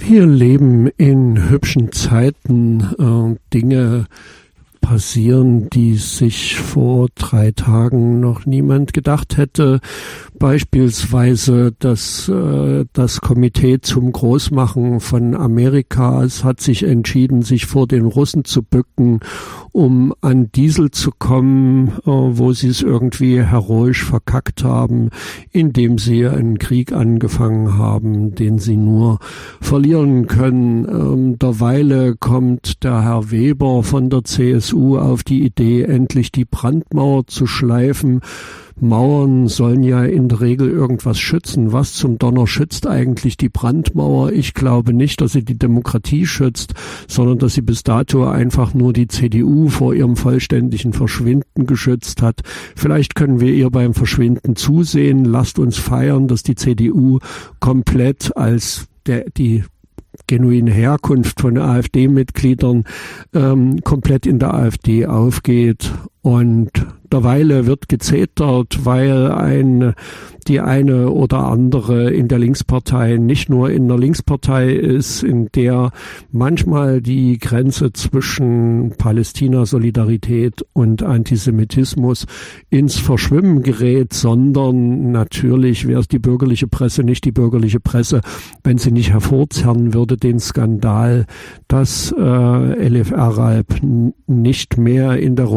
Wir leben in hübschen Zeiten. Dinge passieren, die sich vor 3 Tagen noch niemand gedacht hätte. Beispielsweise das Komitee zum Großmachen von Amerikas hat sich entschieden, sich vor den Russen zu bücken, um an Diesel zu kommen, wo sie es irgendwie heroisch verkackt haben, indem sie einen Krieg angefangen haben, den sie nur verlieren können. Derweile kommt der Herr Weber von der CSU auf die Idee, endlich die Brandmauer zu schleifen. Mauern sollen ja in der Regel irgendwas schützen. Was zum Donner schützt eigentlich die Brandmauer? Ich glaube nicht, dass sie die Demokratie schützt, sondern dass sie bis dato einfach nur die CDU vor ihrem vollständigen Verschwinden geschützt hat. Vielleicht können wir ihr beim Verschwinden zusehen. Lasst uns feiern, dass die CDU komplett als die genuine Herkunft von AfD-Mitgliedern komplett in der AfD aufgeht. Und derweile wird gezetert, weil die eine oder andere in der Linkspartei nicht nur in der Linkspartei ist, in der manchmal die Grenze zwischen Palästina-Solidarität und Antisemitismus ins Verschwimmen gerät, sondern natürlich wäre es die bürgerliche Presse nicht die bürgerliche Presse, wenn sie nicht hervorzerren würde den Skandal, dass Elif Aralp nicht mehr in der